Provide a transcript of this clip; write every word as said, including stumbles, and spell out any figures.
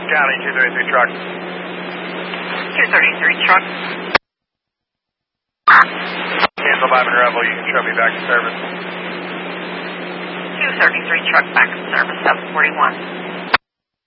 County, two thirty-three truck. two thirty-three truck. Cancel five and Rebel, you can show me back to service. two thirty-three truck back in service, seven forty-one.